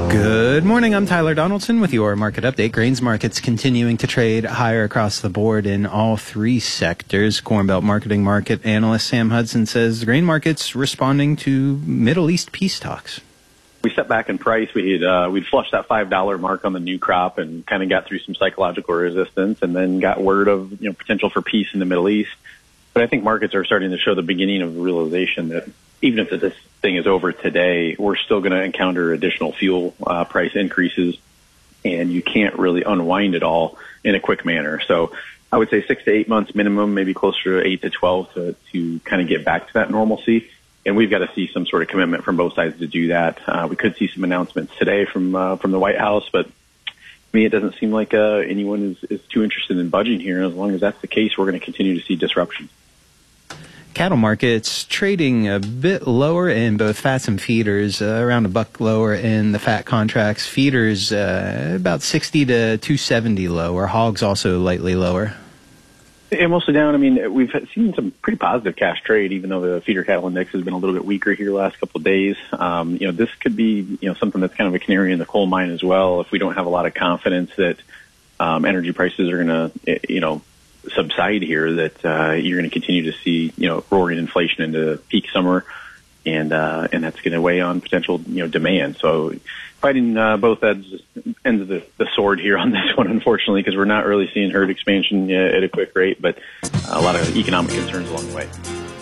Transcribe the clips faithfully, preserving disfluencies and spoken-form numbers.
Good morning, I'm Tyler Donaldson with your market update. Grains markets continuing to trade higher across the board in all three sectors. Corn Belt Marketing Market analyst Sam Hudson says the grain market's responding to Middle East peace talks. We stepped back in price. We had uh, we'd flushed that five dollar mark on the new crop and kind of got through some psychological resistance, and then got word of you know potential for peace in the Middle East. But I think markets are starting to show the beginning of the realization that even if this thing is over today, we're still going to encounter additional fuel uh, price increases, and you can't really unwind it all in a quick manner. So I would say six to eight months minimum, maybe closer to eight to twelve to, to kind of get back to that normalcy. And we've got to see some sort of commitment from both sides to do that. Uh, we could see some announcements today from uh, from the White House, but to me, it doesn't seem like uh, anyone is, is too interested in budging here. As long as that's the case, we're going to continue to see disruptions. Cattle markets trading a bit lower in both fats and feeders, uh, around a buck lower in the fat contracts. Feeders uh, about sixty to two seventy lower. Hogs also lightly lower. And mostly down. I mean, we've seen some pretty positive cash trade, even though the feeder cattle index has been a little bit weaker here the last couple of days. Um, you know, this could be, you know, something that's kind of a canary in the coal mine as well. If we don't have a lot of confidence that um, energy prices are going to, you know, subside here, that uh, you're going to continue to see, you know, roaring inflation into peak summer, and uh, and that's going to weigh on potential, you know, demand. So fighting uh, both ends ends of the, the sword here on this one, unfortunately, because we're not really seeing herd expansion uh, at a quick rate, but a lot of economic concerns along the way.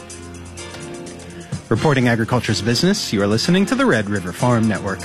Reporting agriculture's business, you are listening to the Red River Farm Network.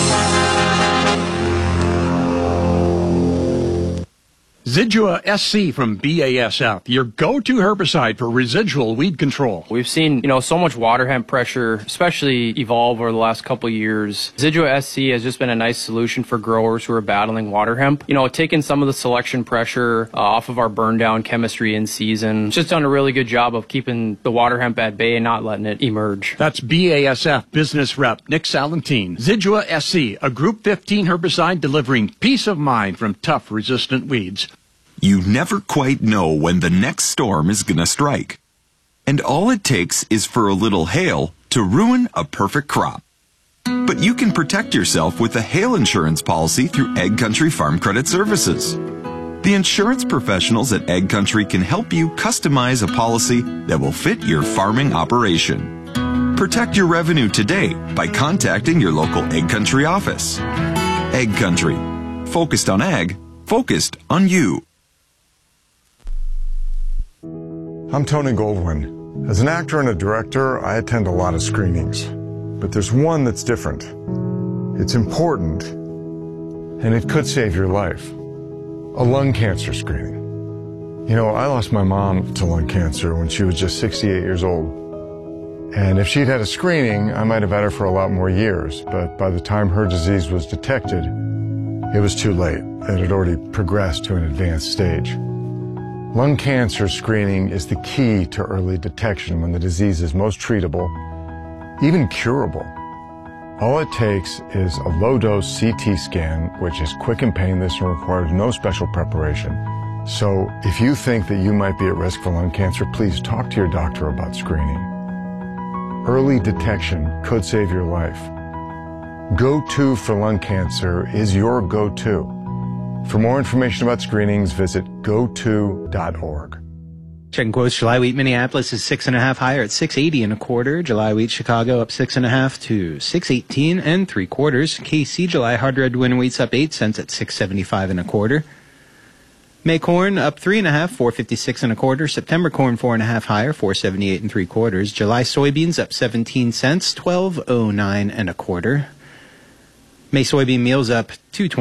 Zidua S C from B A S F, your go-to herbicide for residual weed control. We've seen, you know, so much water hemp pressure, especially evolve over the last couple of years. Zidua S C has just been a nice solution for growers who are battling water hemp. You know, taking some of the selection pressure uh, off of our burn down chemistry in season. It's just done a really good job of keeping the water hemp at bay and not letting it emerge. That's B A S F business rep Nick Salentine. Zidua S C, a Group fifteen herbicide delivering peace of mind from tough resistant weeds. You never quite know when the next storm is going to strike. And all it takes is for a little hail to ruin a perfect crop. But you can protect yourself with a hail insurance policy through Ag Country Farm Credit Services. The insurance professionals at Ag Country can help you customize a policy that will fit your farming operation. Protect your revenue today by contacting your local Ag Country office. Ag Country. Focused on ag, focused on you. I'm Tony Goldwyn. As an actor and a director, I attend a lot of screenings. But there's one that's different. It's important, and it could save your life. A lung cancer screening. You know, I lost my mom to lung cancer when she was just sixty-eight years old. And if she'd had a screening, I might have had her for a lot more years. But by the time her disease was detected, it was too late. It had already progressed to an advanced stage. Lung cancer screening is the key to early detection when the disease is most treatable, even curable. All it takes is a low-dose C T scan, which is quick and painless and requires no special preparation. So if you think that you might be at risk for lung cancer, please talk to your doctor about screening. Early detection could save your life. Go-to for lung cancer is your go-to. For more information about screenings, visit go to dot org. Checking quotes, July wheat Minneapolis is six and a half higher at six eighty and a quarter. July wheat Chicago up six and a half to six eighteen and three quarters. K C July hard red winter wheat's up eight cents at six seventy-five and a quarter. May corn up three and a half, four fifty-six and a quarter. September corn four and a half higher, four seventy-eight and three quarters. July soybeans up seventeen cents, twelve oh nine and a quarter. May soybean meals up two twenty.